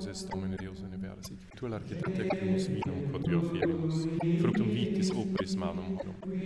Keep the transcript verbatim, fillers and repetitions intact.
pauses Domine Deus universit, tu l'architectus vinum quod Dio ferimus, fructum vitis operis manum horum.